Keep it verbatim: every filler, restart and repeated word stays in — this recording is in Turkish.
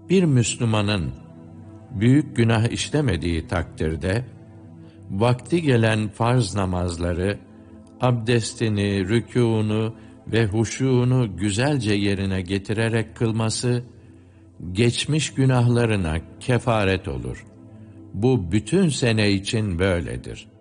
Bir Müslümanın büyük günah işlemediği takdirde, vakti gelen farz namazları, abdestini, rükûnu ve huşûnu güzelce yerine getirerek kılması, geçmiş günahlarına kefaret olur. Bu bütün sene için böyledir.